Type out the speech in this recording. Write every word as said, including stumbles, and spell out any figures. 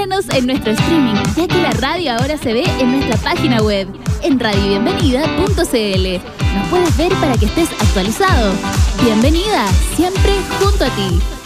Míranos en nuestro streaming, ya que la radio ahora se ve en nuestra página web, en radio bienvenida punto c l. Nos puedes ver para que estés actualizado. Bienvenida, siempre junto a ti.